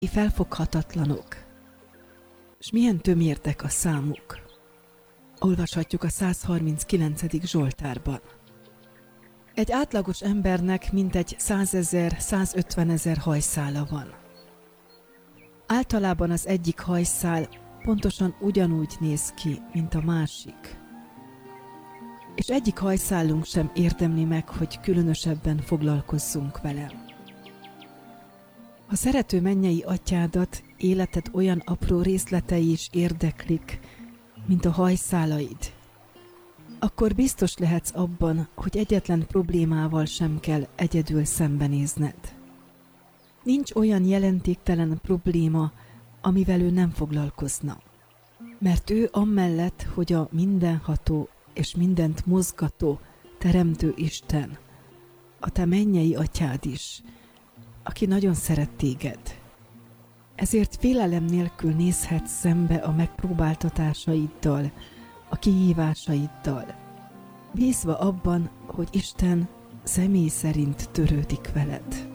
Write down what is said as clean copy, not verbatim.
felfoghatatlanok, és milyen tömértek a számuk. Olvashatjuk a 139. Zsoltárban. Egy átlagos embernek mintegy 100 000, 150 000 hajszála van. Általában az egyik hajszál pontosan ugyanúgy néz ki, mint a másik. És egyik hajszálunk sem érdemli meg, hogy különösebben foglalkozzunk vele. A szerető mennyei atyádat életed olyan apró részletei is érdeklik, mint a hajszálaid, akkor biztos lehetsz abban, hogy egyetlen problémával sem kell egyedül szembenézned. Nincs olyan jelentéktelen probléma, amivel ő nem foglalkozna. Mert ő amellett, hogy a mindenható és mindent mozgató, teremtő Isten, a te mennyei atyád is, aki nagyon szeret téged. Ezért félelem nélkül nézhetsz szembe a megpróbáltatásaiddal, a kihívásaiddal, bízva abban, hogy Isten személy szerint törődik veled.